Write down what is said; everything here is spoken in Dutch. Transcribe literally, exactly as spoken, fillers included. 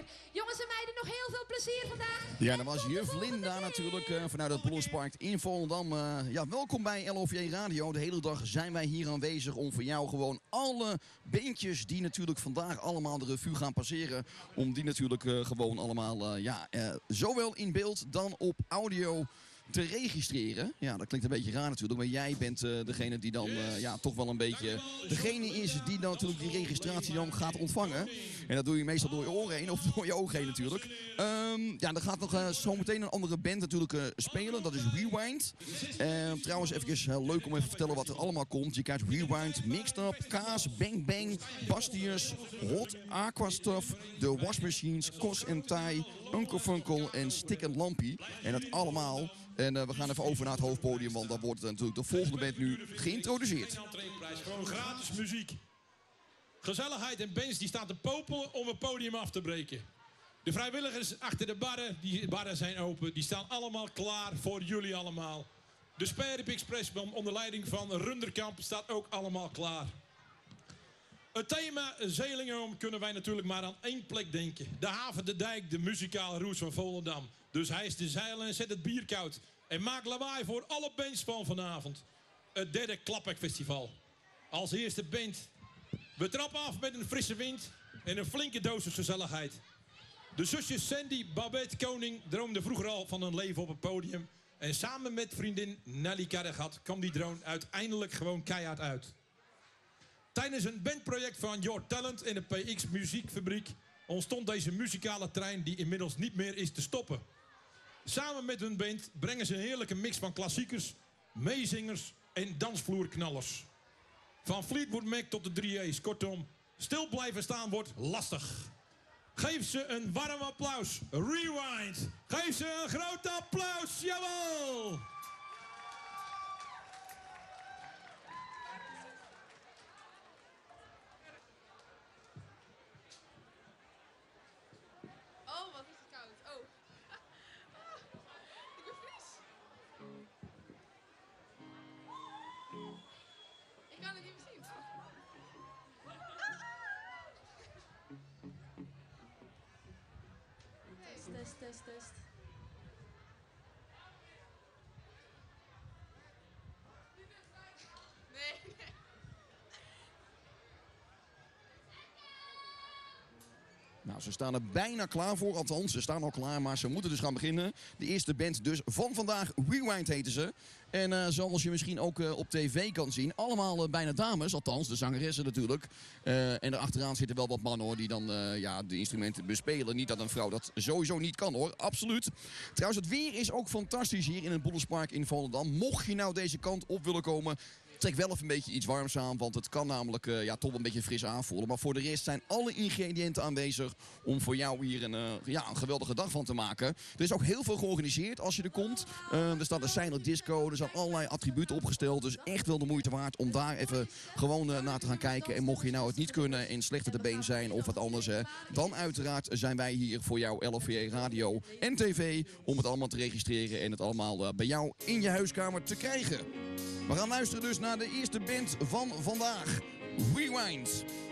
zeker. Jongens en meiden, nog heel veel plezier vandaag. Ja, dat was juf Linda natuurlijk uh, vanuit het Bollerspark in Volendam. Uh, ja, welkom bij L O V J Radio. De hele dag zijn wij hier aanwezig om voor jou gewoon alle beentjes die natuurlijk vandaag allemaal de revue gaan passeren. Om die natuurlijk uh, gewoon allemaal, uh, ja, uh, zowel in beeld dan op audio te registreren. Ja, dat klinkt een beetje raar natuurlijk, maar jij bent uh, degene die dan uh, ja, toch wel een beetje degene is die dan natuurlijk die registratie dan gaat ontvangen. En dat doe je meestal door je oren heen of door je ogen heen natuurlijk. Um, ja, er gaat nog uh, zometeen een andere band natuurlijk uh, spelen, dat is Rewind. Uh, trouwens, even uh, leuk om even te vertellen wat er allemaal komt. Je krijgt Rewind, Mixed Up, Kaas, Bang Bang, Bastiers, Hot, Aquastuff, The Wash Machines, Kos en Tai, Uncle Funkel en Stick and Lampy. En dat allemaal. En uh, we gaan even over naar het hoofdpodium, want dan wordt natuurlijk de volgende band nu geïntroduceerd. Gewoon gratis muziek. Gezelligheid en bands die staan te popelen om het podium af te breken. De vrijwilligers achter de barren, die barren zijn open, die staan allemaal klaar voor jullie allemaal. De Sperrip Express onder leiding van Runderkamp staat ook allemaal klaar. Het thema Zeelinghoom kunnen wij natuurlijk maar aan één plek denken. De haven, de dijk, de muzikale roes van Volendam. Dus hijs de zeilen en zet het bier koud. En maak lawaai voor alle bands van vanavond. Het derde Klapweg Festival. Als eerste band. We trappen af met een frisse wind en een flinke dosis gezelligheid. De zusjes Sandy, Babette, Koning droomden vroeger al van een leven op het podium. En samen met vriendin Nelly Karregat kwam die droom uiteindelijk gewoon keihard uit. Tijdens een bandproject van Your Talent in de P X Muziekfabriek ontstond deze muzikale trein die inmiddels niet meer is te stoppen. Samen met hun band brengen ze een heerlijke mix van klassiekers, meezingers en dansvloerknallers. Van Fleetwood Mac tot de drie A's. Kortom, stil blijven staan wordt lastig. Geef ze een warm applaus. Rewind. Geef ze een groot applaus. Jawel! Oh, wat is het koud. Oh. Ik ben fris. Ik kan het niet meer zien. Test, test, test, test. Nee, nee. Nou, ze staan er bijna klaar voor. Althans, ze staan al klaar, maar ze moeten dus gaan beginnen. De eerste band dus van vandaag, Rewind heten ze. En uh, zoals je misschien ook uh, op tv kan zien, allemaal uh, bijna dames. Althans, de zangeressen natuurlijk. Uh, en daarachteraan zitten wel wat mannen hoor, die dan uh, ja, de instrumenten bespelen. Niet dat een vrouw dat sowieso niet kan hoor, absoluut. Trouwens, het weer is ook fantastisch hier in het Bollerspark in Volendam. Mocht je nou deze kant op willen komen, trek wel even een beetje iets warms aan, want het kan namelijk uh, ja, toch een beetje fris aanvoelen. Maar voor de rest zijn alle ingrediënten aanwezig om voor jou hier een, uh, ja, een geweldige dag van te maken. Er is ook heel veel georganiseerd als je er komt. Uh, er staat een silent disco, er zijn allerlei attributen opgesteld. Dus echt wel de moeite waard om daar even gewoon uh, naar te gaan kijken. En mocht je nou het niet kunnen en slechter te been zijn of wat anders, hè, dan uiteraard zijn wij hier voor jou L O V J Radio en tv om het allemaal te registreren en het allemaal uh, bij jou in je huiskamer te krijgen. We gaan luisteren dus naar de eerste band van vandaag, Rewind.